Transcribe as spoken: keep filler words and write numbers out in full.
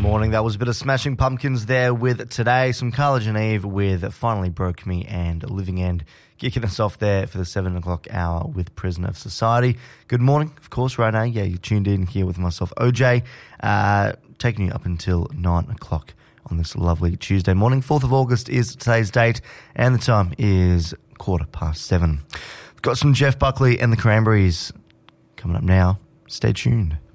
morning. That was a bit of Smashing Pumpkins there with Today, some Carla Eve with Finally Broke Me and Living End, kicking us off there for the seven o'clock hour with Prisoner of Society. Good morning, of course, right now. Yeah, you tuned in here with myself, O J, uh, taking you up until nine o'clock on this lovely Tuesday morning. fourth of August is today's date, and the time is quarter past seven. We've got some Jeff Buckley and the Cranberries coming up now. Stay tuned.